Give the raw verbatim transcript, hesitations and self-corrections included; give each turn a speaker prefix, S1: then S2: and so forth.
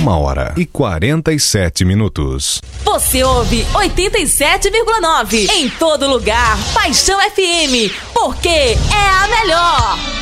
S1: Uma hora e quarenta e sete minutos.
S2: Você ouve oitenta e sete vírgula nove em todo lugar. Paixão F M, porque é a melhor.